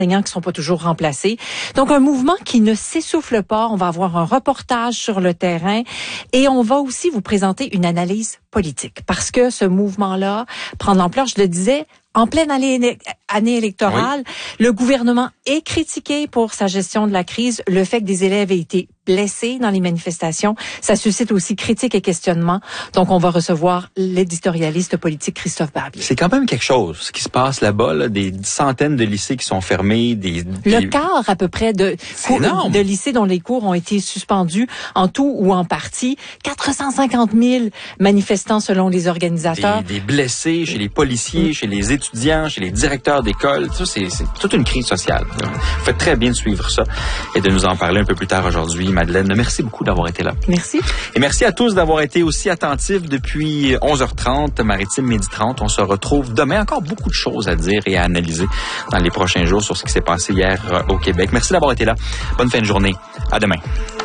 enseignants qui sont pas toujours remplacés. Donc, un mouvement qui ne s'essouffle pas. On va avoir un reportage sur le terrain et on va aussi vous présenter une analyse politique parce que ce mouvement-là prend de l'ampleur, je le disais, en pleine année électorale. Oui. Le gouvernement est critiqué pour sa gestion de la crise. Le fait que des élèves aient été blessés dans les manifestations, ça suscite aussi critiques et questionnements. Donc, on va recevoir l'éditorialiste politique Christophe Barbier. C'est quand même quelque chose, ce qui se passe là-bas, là, des centaines de lycées qui sont fermés. Le quart à peu près de lycées dont les cours ont été suspendus en tout ou en partie. 450 000 manifestants selon les organisateurs. Des blessés chez les policiers, chez les étudiants, chez les directeurs d'école. Ça, c'est toute une crise sociale. Vous faites très bien de suivre ça et de nous en parler un peu plus tard aujourd'hui. Madeleine, merci beaucoup d'avoir été là. Merci. Et merci à tous d'avoir été aussi attentifs depuis 11h30, Maritime Midi 30. On se retrouve demain. Encore beaucoup de choses à dire et à analyser dans les prochains jours sur ce qui s'est passé hier au Québec. Merci d'avoir été là. Bonne fin de journée. À demain.